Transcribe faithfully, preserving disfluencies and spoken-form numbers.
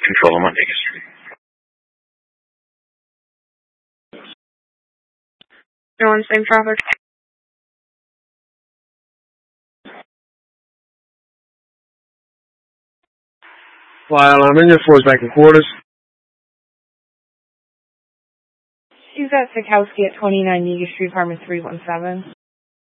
Control, I'm on Vegas Street. You're on same traffic. Fly alarm engine four is back in quarters. She's at Sikowski at twenty-nine Yeager Street, apartment three one seven.